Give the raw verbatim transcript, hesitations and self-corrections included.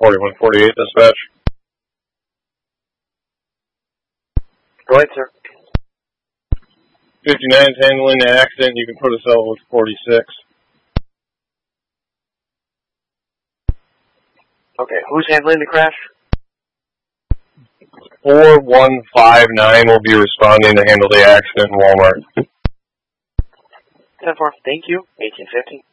forty-one forty-eight, dispatch. Go ahead, sir. fifty-nine's handling the accident. You can put us out with forty-six. Okay, who's handling the crash? four one five nine will be responding to handle the accident in Walmart. ten four, thank you. eighteen fifty.